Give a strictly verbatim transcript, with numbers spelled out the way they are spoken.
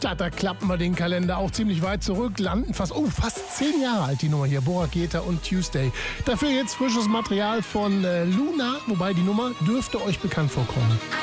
Tja, da klappen wir den Kalender auch ziemlich weit zurück, landen fast, oh, fast zehn Jahre alt die Nummer hier, Bora Geta und Tuesday. Dafür jetzt frisches Material von äh, Luna, wobei die Nummer dürfte euch bekannt vorkommen.